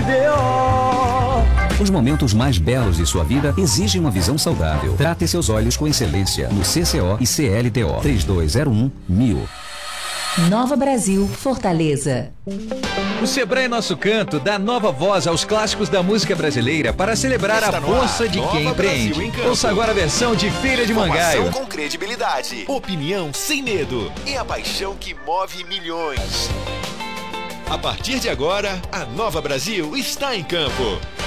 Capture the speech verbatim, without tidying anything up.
D O. Os momentos mais belos de sua vida exigem uma visão saudável. Trate seus olhos com excelência no C C O e C L T O. três dois zero um mil. Nova Brasil, Fortaleza. O Sebrae Nosso Canto dá nova voz aos clássicos da música brasileira para celebrar Está a no ar, força de Nova quem empreende. Brasil em Campo. Ouça agora a versão de Feira de Mangaio. Informação com credibilidade, opinião sem medo e a paixão que move milhões. A partir de agora, a Nova Brasil está em campo.